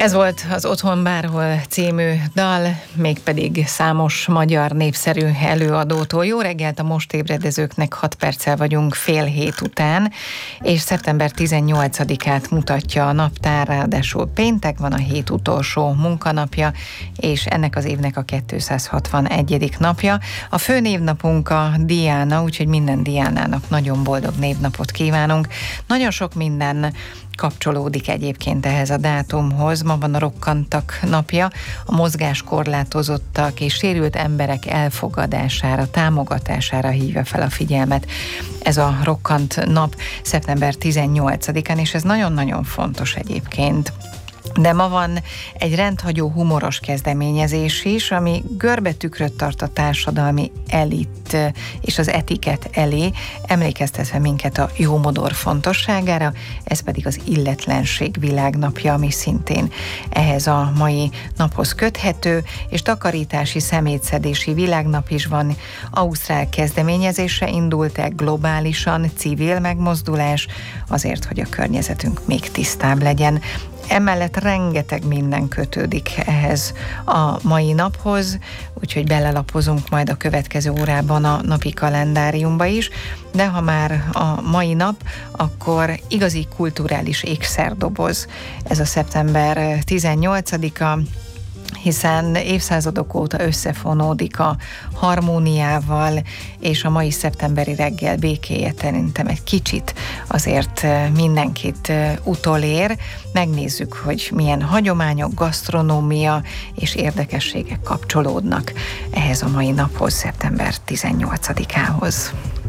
Ez volt az Otthon bárhol című dal, mégpedig számos magyar népszerű előadótól. Jó reggelt a most ébredezőknek, 6 perccel vagyunk 6:30 után, és szeptember 18-át mutatja a naptár, ráadásul péntek van, a hét utolsó munkanapja, és ennek az évnek a 261. napja. A fő névnapunk a Diana, úgyhogy minden Diánának nagyon boldog névnapot kívánunk. Nagyon sok minden kapcsolódik egyébként ehhez a dátumhoz. Ma van a rokkantak napja, a mozgáskorlátozottak és sérült emberek elfogadására, támogatására hívja fel a figyelmet ez a rokkant nap szeptember 18-án, és ez nagyon-nagyon fontos egyébként. De ma van egy rendhagyó humoros kezdeményezés is, ami görbetükröt tart a társadalmi elit és az etiket elé, emlékeztetve minket a jómodor fontosságára, ez pedig az illetlenség világnapja, ami szintén ehhez a mai naphoz köthető, és takarítási, szemétszedési világnap is van. Ausztrál kezdeményezésre indult el globálisan civil megmozdulás azért, hogy a környezetünk még tisztább legyen. Emellett rengeteg minden kötődik ehhez a mai naphoz, úgyhogy belelapozunk majd a következő órában a napi kalendáriumba is, de ha már a mai nap, akkor igazi kulturális ékszerdoboz. Ez a szeptember 18-a, hiszen évszázadok óta összefonódik a harmóniával, és a mai szeptemberi reggel békéje szerintem egy kicsit azért mindenkit utolér. Megnézzük, hogy milyen hagyományok, gasztronómia és érdekességek kapcsolódnak ehhez a mai naphoz, szeptember 18-ához.